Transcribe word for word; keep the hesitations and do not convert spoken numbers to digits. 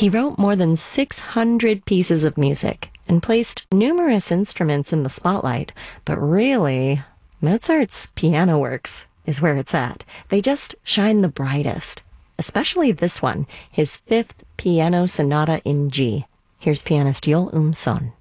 He wrote more than six hundred pieces of music and placed numerous instruments in the spotlight, but really, Mozart's piano works is where it's at. They just shine the brightest, especially this one, his fifth piano sonata in G. Here's pianist Joel Umson.